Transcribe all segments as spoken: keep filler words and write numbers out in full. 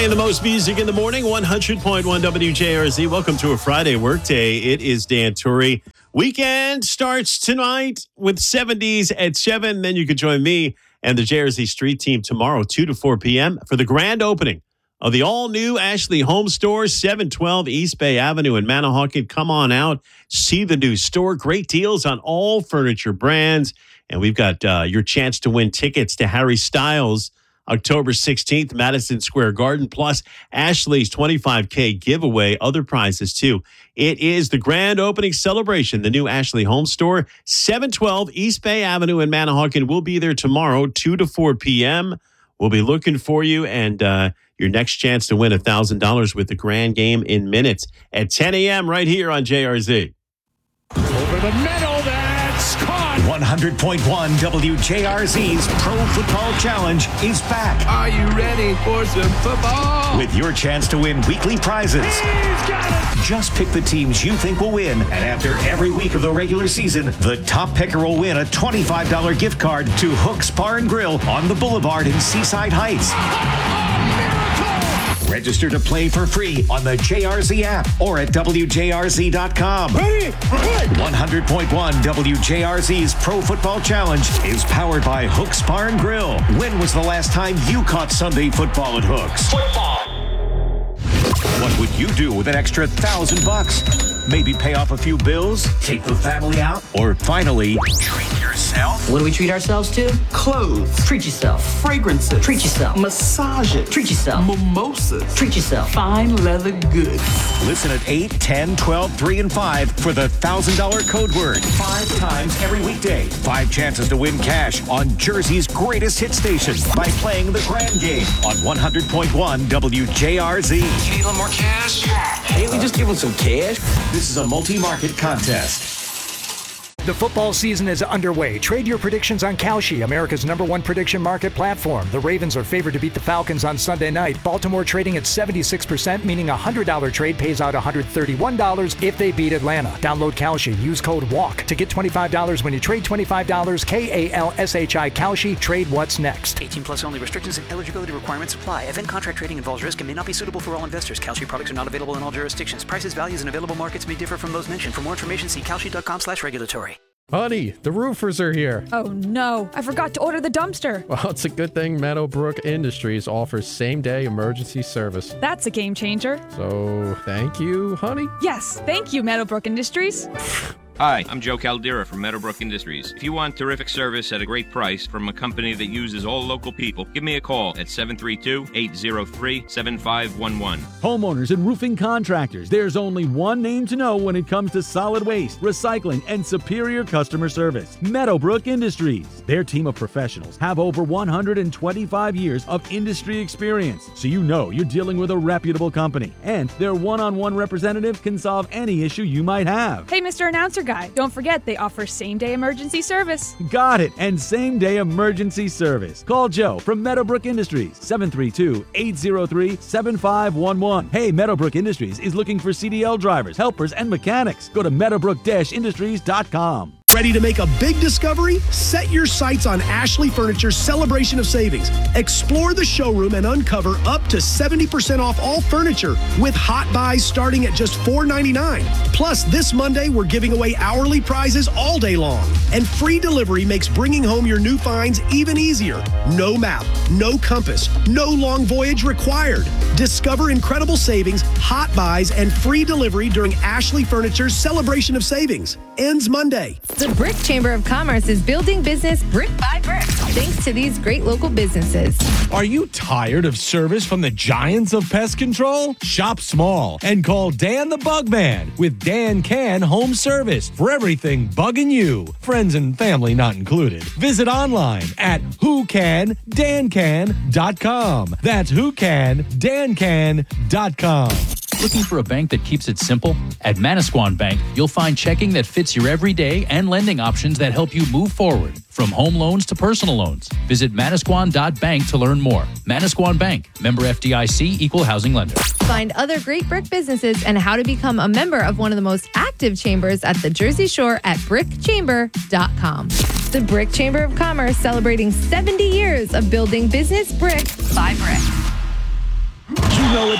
Playing the most music in the morning, one hundred point one W J R Z. Welcome to a Friday workday. It is Dan Torrey. Weekend starts tonight with seventies at seven. Then you can join me and the J R Z Street Team tomorrow, two to four p.m. for the grand opening of the all-new Ashley Home Store, seven twelve East Bay Avenue in Manahawkin. Come on out, see the new store. Great deals on all furniture brands. And we've got uh, your chance to win tickets to Harry Styles October sixteenth, Madison Square Garden, plus Ashley's twenty-five K giveaway, other prizes too. It is the grand opening celebration, the new Ashley Home Store, seven twelve East Bay Avenue in Manahawkin. We'll be there tomorrow, two to four p.m. We'll be looking for you, and uh, your next chance to win one thousand dollars with the grand game in minutes at ten a.m. right here on J R Z. Over the middle, that's caught. one hundred point one W J R Z's Pro Football Challenge is back. Are you ready for some football? With your chance to win weekly prizes. He's got it. Just pick the teams you think will win. And after every week of the regular season, the top picker will win a twenty-five dollars gift card to Hook's Bar and Grill on the Boulevard in Seaside Heights. Register to play for free on the J R Z app or at W J R Z dot com. Ready? Right. one hundred point one W J R Z's Pro Football Challenge is powered by Hook's Bar and Grill. When was the last time you caught Sunday football at Hook's? Football. What would you do with an extra thousand bucks? Maybe pay off a few bills, take the family out, or finally treat yourself? What do we treat ourselves to? Clothes, Treat yourself. fragrances, Treat yourself. massages, Treat yourself. mimosas, Treat yourself. fine leather goods. Listen at eight, ten, twelve, three, and five for the one thousand dollars code word. Five times every weekday. Five chances to win cash on Jersey's greatest hit station by playing the grand game on one hundred point one W J R Z. You need a little more cash? Can't we just give them some cash? This is a multi-market contest. The football season is underway. Trade your predictions on Kalshi, America's number one prediction market platform. The Ravens are favored to beat the Falcons on Sunday night. Baltimore trading at seventy-six percent, meaning a one hundred dollars trade pays out one hundred thirty-one dollars if they beat Atlanta. Download Kalshi. Use code WALK to get twenty-five dollars when you trade twenty-five dollars. K A L S H I Kalshi. Trade what's next. eighteen plus only. Restrictions and eligibility requirements apply. Event contract trading involves risk and may not be suitable for all investors. Kalshi products are not available in all jurisdictions. Prices, values, and available markets may differ from those mentioned. For more information, see kalshi.com slash regulatory. Honey, the roofers are here. Oh no, I forgot to order the dumpster. Well, it's a good thing Meadowbrook Industries offers same-day emergency service. That's a game changer. So, thank you, honey. Yes, thank you, Meadowbrook Industries. Hi, I'm Joe Caldera from Meadowbrook Industries. If you want terrific service at a great price from a company that uses all local people, give me a call at seven three two, eight zero three, seven five one one. Homeowners and roofing contractors, there's only one name to know when it comes to solid waste, recycling, and superior customer service. Meadowbrook Industries. Their team of professionals have over one hundred twenty-five years of industry experience, so you know you're dealing with a reputable company. And their one-on-one representative can solve any issue you might have. Hey, Mister Announcer Guy, don't forget they offer same-day emergency service. Got it, and same-day emergency service. Call Joe from Meadowbrook Industries, seven three two, eight zero three, seven five one one. Hey, Meadowbrook Industries is looking for C D L drivers, helpers, and mechanics. Go to meadowbrook industries dot com. Ready to make a big discovery? Set your sights on Ashley Furniture's Celebration of Savings. Explore the showroom and uncover up to seventy percent off all furniture with hot buys starting at just four ninety-nine. Plus, this Monday, we're giving away hourly prizes all day long. And free delivery makes bringing home your new finds even easier. No map, no compass, no long voyage required. Discover incredible savings, hot buys, and free delivery during Ashley Furniture's Celebration of Savings. Ends Monday. The Brick Chamber of Commerce is building business brick by brick, thanks to these great local businesses. Are you tired of service from the giants of pest control? Shop small and call Dan the Bug Man with Dan Can Home Service for everything bugging you, friends and family not included. Visit online at who can dan can dot com. That's who can dan can dot com. Looking for a bank that keeps it simple? At Manasquan Bank, you'll find checking that fits your everyday and lending options that help you move forward, from home loans to personal loans. Visit manasquan dot bank to learn more. Manasquan Bank, member F D I C, equal housing lender. Find other great brick businesses and how to become a member of one of the most active chambers at the Jersey Shore at brick chamber dot com. The Brick Chamber of Commerce, celebrating seventy years of building business brick by brick.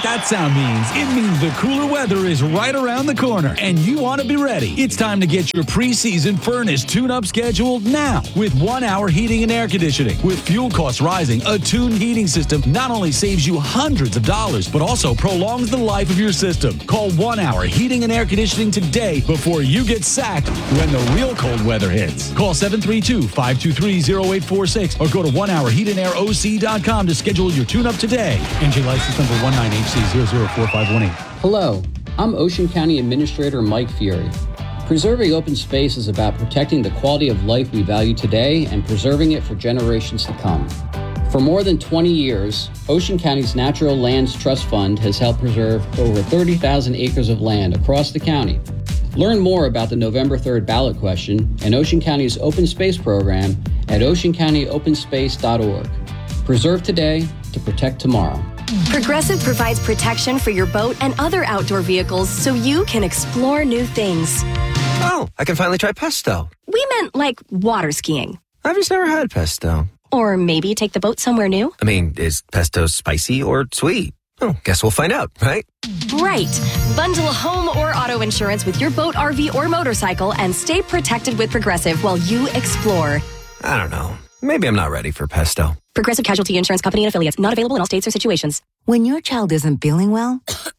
what that sound means. It means the cooler weather is right around the corner, and you want to be ready. It's time to get your preseason furnace tune-up scheduled now with One Hour Heating and Air Conditioning. With fuel costs rising, a tuned heating system not only saves you hundreds of dollars, but also prolongs the life of your system. Call One Hour Heating and Air Conditioning today before you get sacked when the real cold weather hits. Call seven three two, five two three, zero eight four six or go to one hour heat and air o c dot com to schedule your tune-up today. N J license number one nine H C zero zero four five one eight. Hello, I'm Ocean County Administrator Mike Fury. Preserving open space is about protecting the quality of life we value today and preserving it for generations to come. For more than twenty years, Ocean County's Natural Lands Trust Fund has helped preserve over thirty thousand acres of land across the county. Learn more about the November third ballot question and Ocean County's open space program at ocean county open space dot org. Preserve today to protect tomorrow. Progressive provides protection for your boat and other outdoor vehicles so you can explore new things. Oh, I can finally try pesto. We meant like water skiing. I've just never had pesto. Or maybe take the boat somewhere new. I mean, is pesto spicy or sweet? Oh, guess we'll find out, right? Right. Bundle home or auto insurance with your boat, R V, or motorcycle and stay protected with Progressive while you explore. I don't know. Maybe I'm not ready for pesto. Progressive Casualty Insurance Company and Affiliates. Not available in all states or situations. When your child isn't feeling well,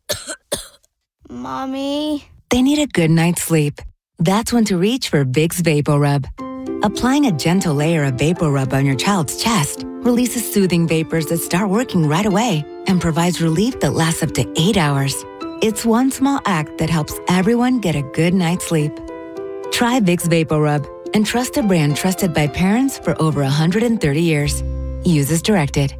Mommy, they need a good night's sleep. That's when to reach for Vicks VapoRub. Applying a gentle layer of VapoRub on your child's chest releases soothing vapors that start working right away and provides relief that lasts up to eight hours. It's one small act that helps everyone get a good night's sleep. Try Vicks VapoRub and trust a brand trusted by parents for over one hundred thirty years. Use as directed.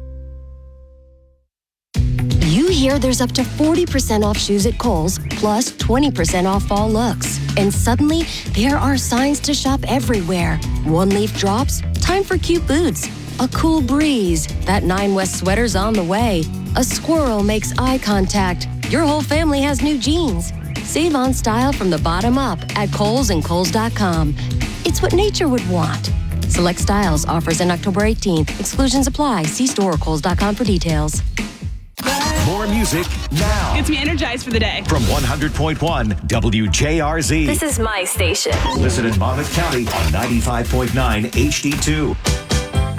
you hear there's up to forty percent off shoes at Kohl's, plus twenty percent off fall looks. And suddenly, there are signs to shop everywhere. One leaf drops, time for cute boots. A cool breeze, that Nine West sweater's on the way. A squirrel makes eye contact. Your whole family has new jeans. Save on style from the bottom up at Kohl's and Kohl's dot com. It's what nature would want. Select styles, offers in October eighteenth. Exclusions apply. See store or Kohl's dot com for details. More music now. Gets me energized for the day. From one hundred point one W J R Z. This is my station. Listen in Monmouth County on ninety-five point nine H D two.